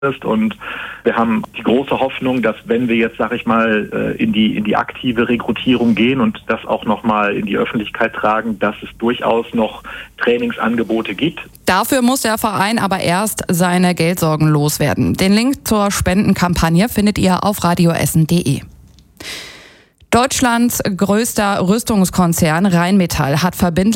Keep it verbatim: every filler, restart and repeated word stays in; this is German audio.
ist. Und wir haben die große Hoffnung, dass wenn wir jetzt, sag ich mal, in die, in die aktive Rekrutierung gehen und das auch nochmal in die Öffentlichkeit tragen, dass es durchaus noch Trainingsangebote gibt. Dafür muss der Verein aber erst seine Geldsorgen loswerden. Den Link zur Spendenkampagne findet ihr auf radioessen punkt de. Deutschlands größter Rüstungskonzern Rheinmetall hat verbindlich